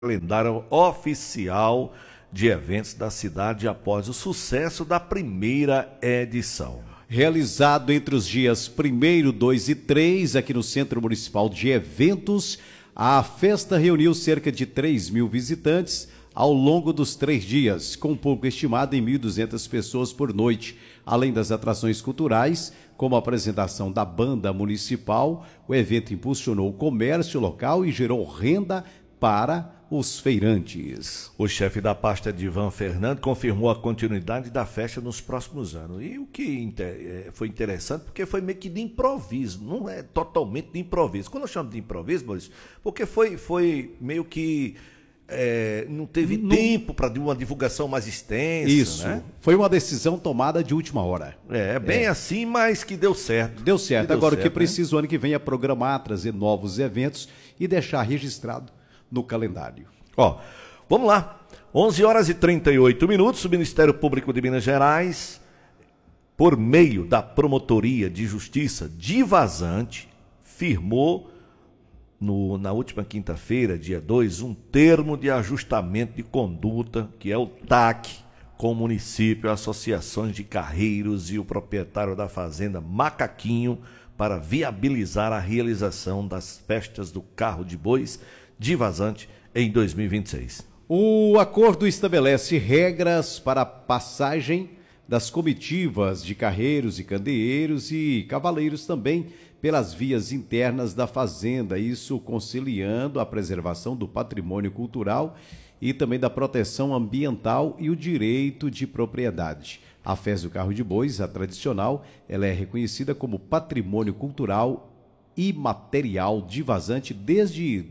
calendário oficial de eventos da cidade após o sucesso da primeira edição. Realizado entre os dias 1º, 2 e 3, aqui no Centro Municipal de Eventos, a festa reuniu cerca de 3.000 visitantes ao longo dos 3 dias, com um público estimado em 1.200 pessoas por noite. Além das atrações culturais, como a apresentação da banda municipal, o evento impulsionou o comércio local e gerou renda para os feirantes. O chefe da pasta, Edivan Fernando, confirmou a continuidade da festa nos próximos anos. E o que foi interessante, porque foi meio que de improviso, não é totalmente de improviso. Quando eu chamo de improviso, Maurício, porque foi meio que não teve tempo para uma divulgação mais extensa. Isso, né? Foi uma decisão tomada de última hora. Bem assim, mas que deu certo. Deu certo. Agora, o que né? precisa o ano que vem é programar, trazer novos eventos e deixar registrado no calendário. Vamos lá. 11h38, o Ministério Público de Minas Gerais, por meio da Promotoria de Justiça de Vazante, firmou na última quinta-feira, dia 2, um termo de ajustamento de conduta, que é o TAC, com o município, associações de carreiros e o proprietário da fazenda Macaquinho, para viabilizar a realização das festas do carro de bois de Vazante em 2026. O acordo estabelece regras para a passagem das comitivas de carreiros e candeeiros e cavaleiros também pelas vias internas da fazenda, isso conciliando a preservação do patrimônio cultural e também da proteção ambiental e o direito de propriedade. A festa do carro de bois, a tradicional, ela é reconhecida como patrimônio cultural imaterial de Vazante desde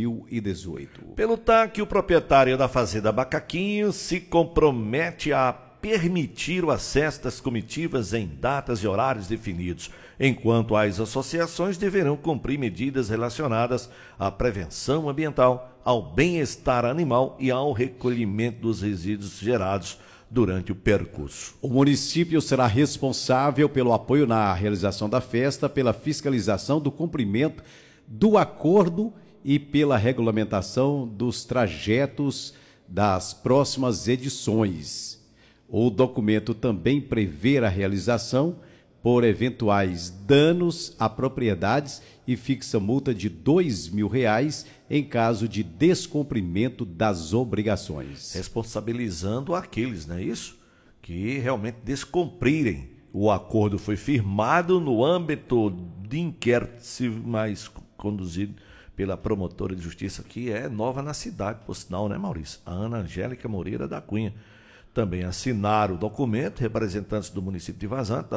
2018. Pelo TAC, o proprietário da fazenda Macaquinho se compromete a permitir o acesso das comitivas em datas e horários definidos, enquanto as associações deverão cumprir medidas relacionadas à prevenção ambiental, ao bem-estar animal e ao recolhimento dos resíduos gerados durante o percurso. O município será responsável pelo apoio na realização da festa, pela fiscalização do cumprimento do acordo e pela regulamentação dos trajetos das próximas edições. O documento também prevê a realização por eventuais danos a propriedades e fixa multa de R$2.000 em caso de descumprimento das obrigações. Responsabilizando aqueles, não é isso? Que realmente descumprirem. O acordo foi firmado no âmbito de inquérito civil mais conduzido pela promotora de justiça, que é nova na cidade, por sinal, né, Maurício? A Ana Angélica Moreira da Cunha. Também assinaram o documento representantes do município de Vazante,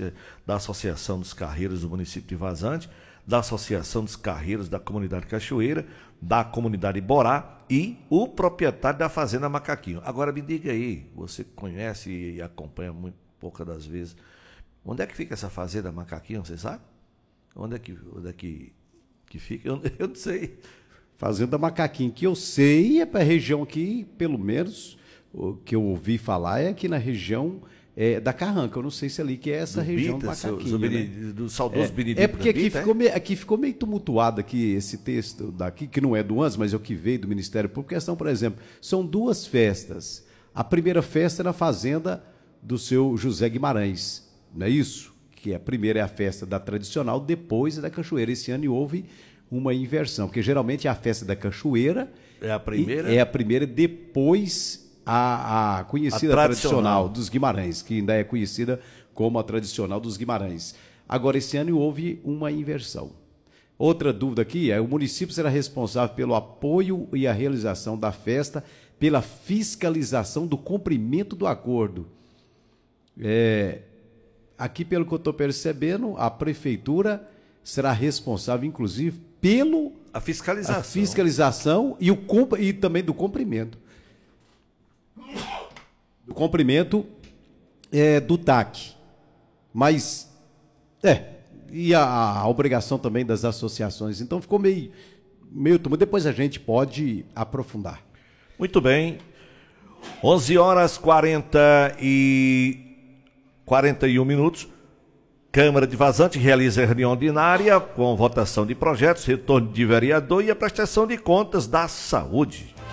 da Associação dos Carreiros do município de Vazante, da Associação dos Carreiros da Comunidade Cachoeira, da Comunidade Borá e o proprietário da Fazenda Macaquinho. Agora me diga aí, você conhece e acompanha muito poucas das vezes, onde é que fica essa Fazenda Macaquinho, você sabe? Onde é que fica? Eu não sei. Fazenda Macaquinho, que eu sei, é para a região aqui, pelo menos, o que eu ouvi falar é aqui na região da Carranca. Eu não sei se ali que é essa região do Macaquinho. Do saudoso Benedito. É porque aqui ficou meio tumultuado aqui, esse texto daqui, que não é do ANS, mas é o que veio do Ministério Público. Questão, por exemplo, são 2 festas. A primeira festa é na fazenda do seu José Guimarães, não é isso? Que a primeira é a festa da tradicional, depois é da cachoeira. Esse ano houve uma inversão, porque geralmente é a festa da cachoeira. É a primeira? É a primeira, depois a conhecida tradicional dos Guimarães, que ainda é conhecida como a tradicional dos Guimarães. Agora, esse ano houve uma inversão. Outra dúvida aqui o município será responsável pelo apoio e a realização da festa, pela fiscalização do cumprimento do acordo. Aqui, pelo que eu estou percebendo, a prefeitura será responsável, inclusive, a fiscalização. A fiscalização e também do cumprimento. Do cumprimento do TAC. Mas, e a obrigação também das associações. Então ficou meio depois a gente pode aprofundar. Muito bem. 11h41. Câmara de Vazante realiza reunião ordinária com votação de projetos, retorno de vereador e a prestação de contas da saúde.